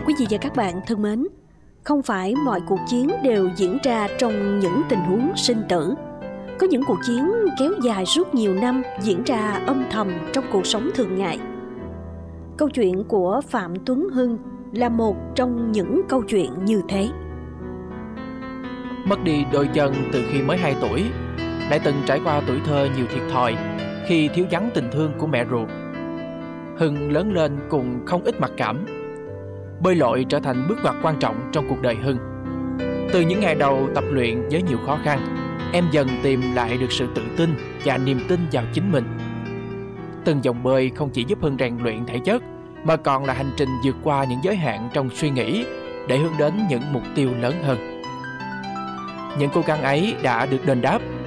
Quý vị và các bạn thân mến, không phải mọi cuộc chiến đều diễn ra trong những tình huống sinh tử. Có những cuộc chiến kéo dài suốt nhiều năm diễn ra âm thầm trong cuộc sống thường ngày. Câu chuyện của Phạm Tuấn Hưng là một trong những câu chuyện như thế. Mất đi đôi chân từ khi mới 2 tuổi, lại từng trải qua tuổi thơ nhiều thiệt thòi khi thiếu vắng tình thương của mẹ ruột. Hưng lớn lên cùng không ít mặc cảm. Bơi lội trở thành bước ngoặt quan trọng trong cuộc đời Hưng. Từ những ngày đầu tập luyện với nhiều khó khăn, em dần tìm lại được sự tự tin và niềm tin vào chính mình. Từng vòng bơi không chỉ giúp Hưng rèn luyện thể chất, mà còn là hành trình vượt qua những giới hạn trong suy nghĩ để hướng đến những mục tiêu lớn hơn. Những cố gắng ấy đã được đền đáp